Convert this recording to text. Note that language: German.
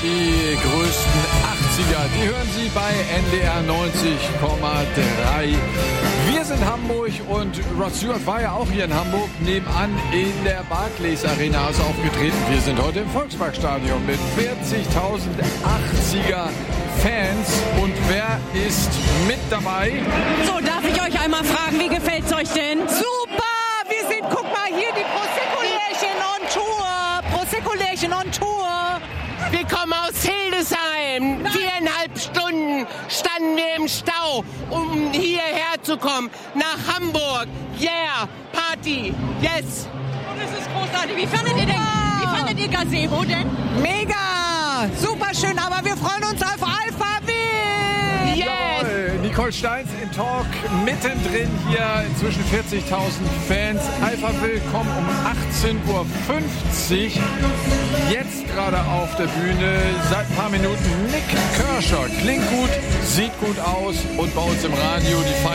die größten 80er. Die hören Sie bei NDR 90,3. Wir sind Hamburg und Rod Stewart war ja auch hier in Hamburg nebenan in der Barclays Arena ist aufgetreten. Wir sind heute im Volksparkstadion mit 40.000 80er Fans. Und wer ist mit dabei? So, darf ich euch einmal fragen, wie gefällt's euch denn? Super! Wir sind, guck mal hier, die Prosecco-Lärchen on Tour. Prosecco-Lärchen on Tour. Wir kommen aus Hildesheim. 4,5 Stunden standen wir im Stau, um hierher zu kommen. Nach Hamburg. Yeah, Party. Yes. Oh, das ist großartig. Wie fandet ihr Gazebo denn? Mega! Super schön, aber wir freuen uns auf Alphaville. Yes. Nicole Steins in Talk mittendrin hier zwischen 40.000 Fans. Alphaville kommt um 18.50 Uhr. Jetzt gerade auf der Bühne. Seit ein paar Minuten Nick Kershaw. Klingt gut, sieht gut aus und bei uns im Radio die